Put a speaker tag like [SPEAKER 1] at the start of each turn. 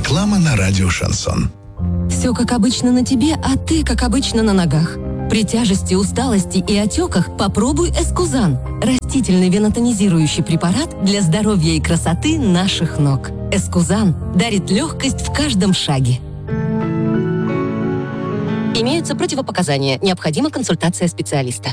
[SPEAKER 1] Реклама на радио «Шансон».
[SPEAKER 2] Все как обычно на тебе, а ты как обычно на ногах. При тяжести, усталости и отеках попробуй Эскузан. Растительный венотонизирующий препарат для здоровья и красоты наших ног. Эскузан дарит легкость в каждом шаге. Имеются противопоказания. Необходима консультация специалиста.